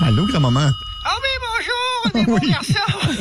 Allô, grand-maman? Ah oui, bonjour, les beaux garçons.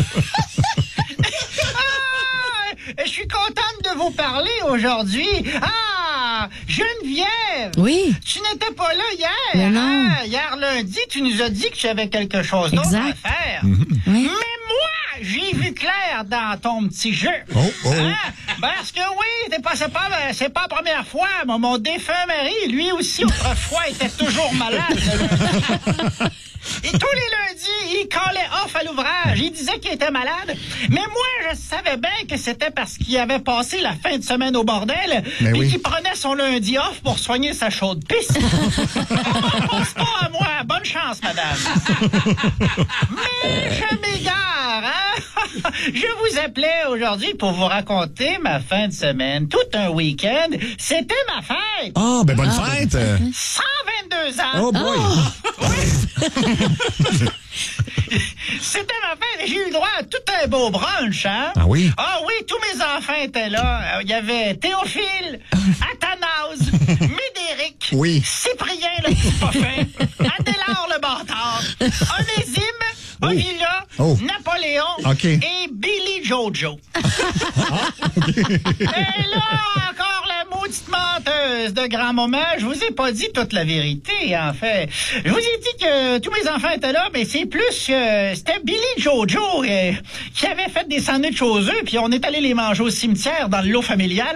Je suis contente de vous parler aujourd'hui. Ah, Geneviève. Oui. Tu n'étais pas là hier. Mais non. Hein? Hier lundi, tu nous as dit que tu avais quelque chose d'autre Exact. à faire. Oui. Mais moi, j'ai vu clair dans ton petit jeu. Oh. Hein? Parce que oui, c'est pas la première fois. Mon défunt mari, lui aussi, autrefois, était toujours malade. Et tous les lundis, il collait off à l'ouvrage. Il disait qu'il était malade. Mais moi, je savais bien que c'était parce qu'il avait passé la fin de semaine au bordel et qu'il prenait son lundi off pour soigner sa chaude pisse. Pense pas à moi. Bonne chance, madame. Mais je m'égare, hein? Je vous appelais aujourd'hui pour vous raconter ma fin de semaine. Tout un week-end. C'était ma fête. Ah, ben bonne fête. 122 ans. Oh boy. C'était ma fête et j'ai eu le droit à tout un beau brunch, hein? Ah oui? Ah oui, tous mes enfants étaient là. Il y avait Théophile, Athanase, Médéric, Oui. Cyprien le petit parfum, Adélard le bâtard, Onésime, Ovila, Napoléon et Billy Jojo. Et là, encore la maudite menteuse de grand-maman, je vous ai pas dit toute la vérité, en fait. Je vous ai dit que tous mes enfants étaient là, mais c'est plus c'était Billy Jojo qui avait fait des sandwichs aux œufs, puis on est allé les manger au cimetière dans le lot familial.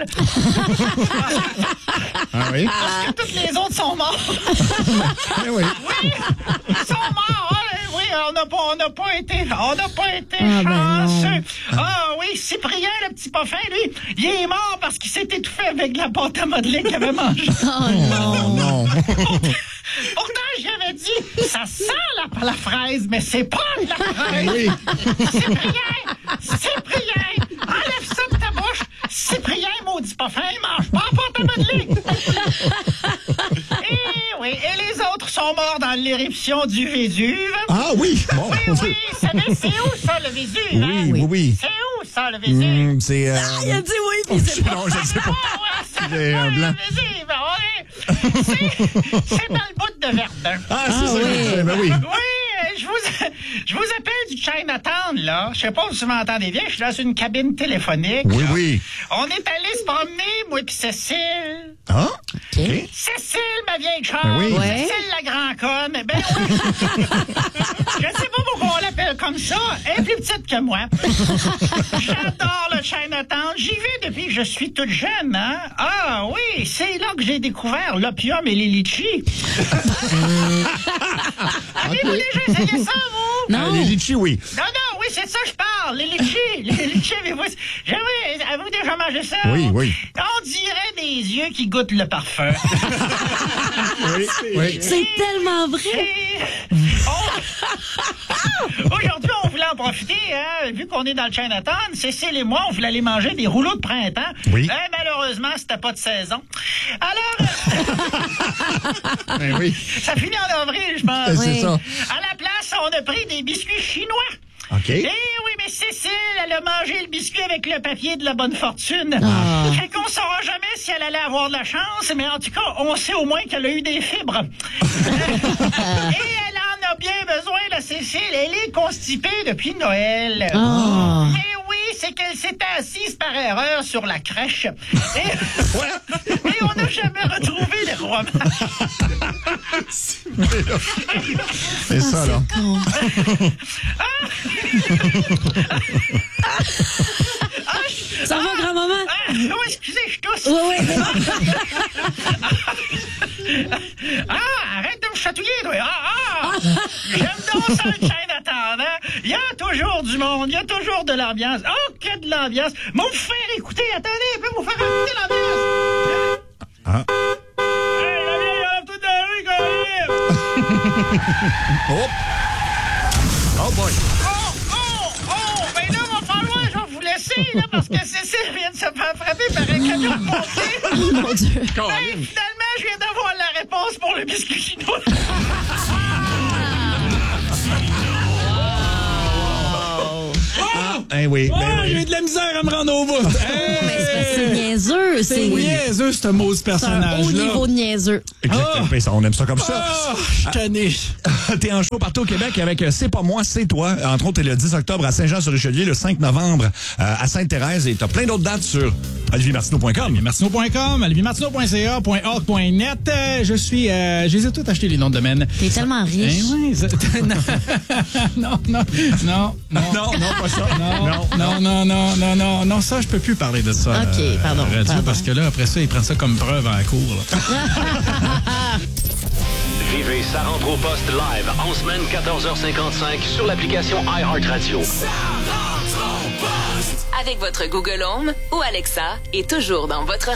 Ah oui? Parce que toutes les autres sont morts. Oui. Oui, ils sont morts. Oui, on n'a pas été ben chanceux. Ah oui, Cyprien, le petit parfum, lui, il est mort parce qu'il s'est étouffé avec de la pâte à modeler qu'il avait mangée. Oh non. Pourtant, j'avais dit, ça sent la fraise, mais c'est pas de la fraise. Oui. Cyprien, enlève ça de ta bouche. Cyprien, maudit parfum, il mange pas la pâte à modeler. Et les autres sont morts dans l'éruption du Vésuve. Ah oui. Bon. Oui, c'est où ça, le Vésuve? Hein? Oui. C'est où ça, le Vésuve? C'est... Il a dit oui, puis c'est pas. Non, je ne sais pas. C'est un blanc. le Vésuve. C'est dans le bout de Verdun. Ah, c'est ça. oui. Ben oui. Oui, je vous appelle du Chinatown, là. Je sais pas si vous m'entendez bien. Je suis dans une cabine téléphonique. Oui. On est allé se promener, moi et Cécile. Ah? OK. Cécile, ma vieille chère. Ben oui. Ouais. Cécile, la grand conne. Ben oui. Je sais pas pourquoi on l'appelle comme ça. Elle est plus petite que moi. J'adore le Chinatown. J'y vais depuis que je suis toute jeune, hein. Ah oui, c'est là que j'ai découvert l'opium et les litchis. Avez-vous déjà essayé ça, vous? Non. Les litchis, oui. Non, oui, c'est ça que je parle. Les litchis, avez-vous déjà mangé ça? Oui. On dirait des yeux qui goûtent le parfum. Oui. C'est tellement vrai. Aujourd'hui, on voulait en profiter, hein, vu qu'on est dans le Chinatown. Cécile et moi, on voulait aller manger des rouleaux de printemps. Oui. Malheureusement, c'était pas de saison. Alors, Ben oui. ça finit en avril, je pense. C'est ça. À la place, on a pris des biscuits chinois. OK. Eh oui, mais Cécile, elle a mangé le biscuit avec le papier de la bonne fortune. Fait qu'on saura jamais si elle allait avoir de la chance, mais en tout cas, on sait au moins qu'elle a eu des fibres. Et elle en a bien besoin, la Cécile. Elle est constipée depuis Noël. Oh. Mais oui, c'est qu'elle s'était assise par erreur sur la crèche. Et on n'a jamais retrouvé les romans. C'est ça, là. Ça va, grand-maman? Oui, excusez, je tousse. Oui. Arrête de me chatouiller, toi. J'aime donc ça, le Chinatown, hein? Il y a toujours du monde, il y a toujours de l'ambiance. Oh, que de l'ambiance. Mais vous faire écouter, attendez, je vais vous faire écouter l'ambiance. Ah. Hey, la vieille, enlève tout dans la rue, Oh. Oh boy. Ben là, va falloir, je vais vous laisser, là, parce que Cécile vient de se faire frapper par un camion de pompiers. Mon Dieu. Finalement, je viens d'avoir la réponse pour le biscuit chinois. oui. J'ai eu de la misère à me rendre au bout. Mais c'est parce que c'est niaiseux. C'est niaiseux, ce mot, ce C'est un personnage-là. haut niveau de niaiseux. Exactement. Ça, on aime ça comme ça. Je suis tanné. T'es en show partout au Québec avec C'est pas moi, c'est toi. Entre autres, t'es le 10 octobre à Saint-Jean-sur-Richelieu, le 5 novembre à Sainte-Thérèse et t'as plein d'autres dates sur oliviermartineau.com. Martineau.com, oliviermartineau.ca, .org.net. Je les ai tous achetés, les noms de domaine. T'es tellement riche. Non, pas ça. Non, ça, je peux plus parler de ça. OK, pardon. Parce que là, après ça, ils prennent ça comme preuve en cours. Vivez Ça rentre au poste live en semaine 14h55 sur l'application iHeartRadio. Avec votre Google Home ou Alexa et toujours dans votre